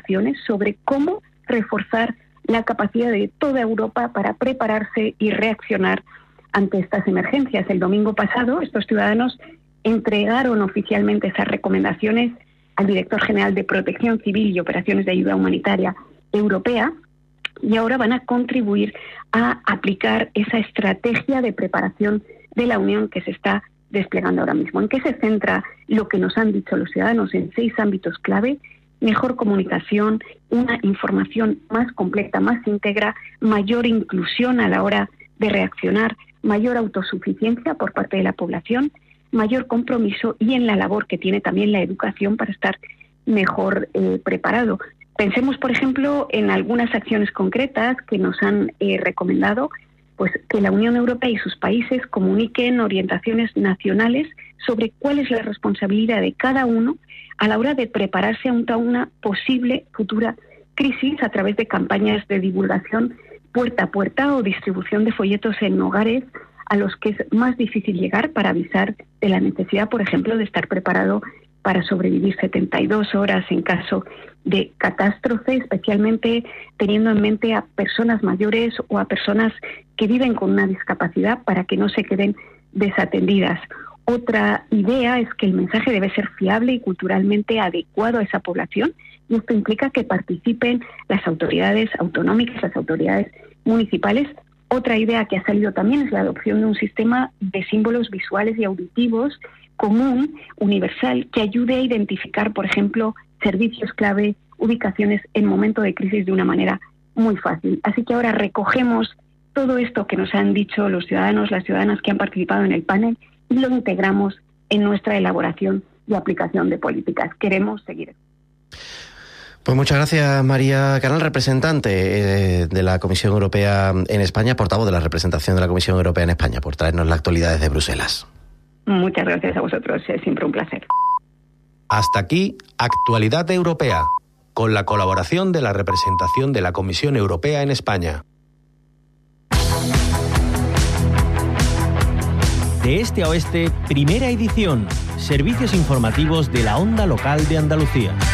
recomendaciones sobre cómo reforzar la capacidad de toda Europa para prepararse y reaccionar ante estas emergencias. El domingo pasado, estos ciudadanos entregaron oficialmente esas recomendaciones al director general de Protección Civil y Operaciones de Ayuda Humanitaria Europea, y ahora van a contribuir a aplicar esa estrategia de preparación de la Unión que se está desplegando ahora mismo. ¿En qué se centra lo que nos han dicho los ciudadanos? En 6 ámbitos clave: mejor comunicación, una información más completa, más íntegra, mayor inclusión a la hora de reaccionar, mayor autosuficiencia por parte de la población, mayor compromiso y en la labor que tiene también la educación para estar mejor preparado. Pensemos, por ejemplo, en algunas acciones concretas que nos han recomendado, pues que la Unión Europea y sus países comuniquen orientaciones nacionales sobre cuál es la responsabilidad de cada uno a la hora de prepararse ante una posible futura crisis a través de campañas de divulgación puerta a puerta o distribución de folletos en hogares a los que es más difícil llegar, para avisar de la necesidad, por ejemplo, de estar preparado para sobrevivir 72 horas en caso de catástrofe, especialmente teniendo en mente a personas mayores o a personas que viven con una discapacidad, para que no se queden desatendidas. Otra idea es que el mensaje debe ser fiable y culturalmente adecuado a esa población, y esto implica que participen las autoridades autonómicas, las autoridades municipales. Otra idea que ha salido también es la adopción de un sistema de símbolos visuales y auditivos común, universal, que ayude a identificar, por ejemplo, servicios clave, ubicaciones en momento de crisis de una manera muy fácil. Así que ahora recogemos todo esto que nos han dicho los ciudadanos, las ciudadanas que han participado en el panel, y lo integramos en nuestra elaboración y aplicación de políticas. Queremos seguir. Pues muchas gracias, María Canal, representante de la Comisión Europea en España, portavoz de la representación de la Comisión Europea en España, por traernos la actualidad desde Bruselas. Muchas gracias a vosotros, es siempre un placer. Hasta aquí, Actualidad Europea, con la colaboración de la representación de la Comisión Europea en España. De este a oeste, primera edición. Servicios informativos de la Onda Local de Andalucía.